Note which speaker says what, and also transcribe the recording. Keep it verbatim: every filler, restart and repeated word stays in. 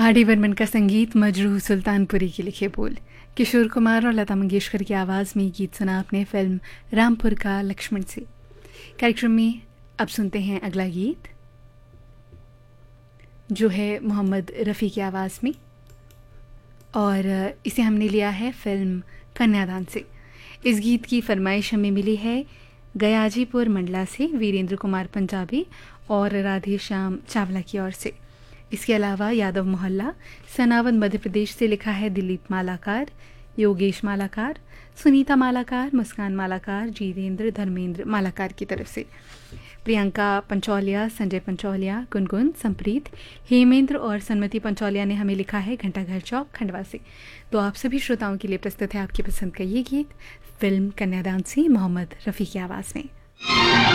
Speaker 1: R D Burman का संगीत, मजरूह सुल्तानपुरी के लिखे बोल, किशोर कुमार और लता मंगेशकर की आवाज़ में गीत सुना आपने फिल्म रामपुर का लक्ष्मण से। कार्यक्रम में अब सुनते हैं अगला गीत जो है मोहम्मद रफ़ी की आवाज़ में, और इसे हमने लिया है फिल्म कन्यादान से। इस गीत की फरमाइश हमें मिली है गयाजीपुर मंडला से वीरेंद्र कुमार पंजाबी और राधे श्याम चावला की ओर से। इसके अलावा यादव मोहल्ला सनावन मध्य प्रदेश से लिखा है दिलीप मालाकार, योगेश मालाकार, सुनीता मालाकार, मुस्कान मालाकार, जीतेंद्र धर्मेंद्र मालाकार की तरफ से। प्रियंका पंचौलिया, संजय पंचौलिया, गुनगुन, संप्रीत, हेमेंद्र और सन्मति पंचौलिया ने हमें लिखा है घंटाघर चौक खंडवा से। तो आप सभी श्रोताओं के लिए प्रस्तुत है आपकी पसंद का ये गीत फिल्म कन्यादान से मोहम्मद रफ़ी की आवाज़ में।